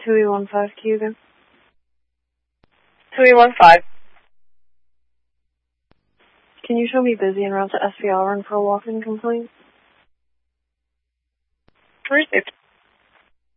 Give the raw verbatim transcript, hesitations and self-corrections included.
two E one five Q again. two E one five. Can you show me busy and route to S V L run for a walk-in complaint? Received.